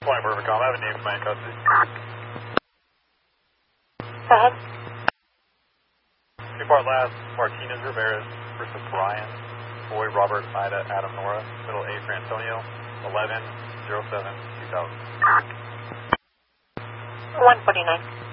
20 Perfect Com, I have a name command custody. Go ahead. Depart last, Martinez Rivera versus Brian, Boy Robert Ida Adam Nora, middle A for Antonio, 11-07-2000. 149.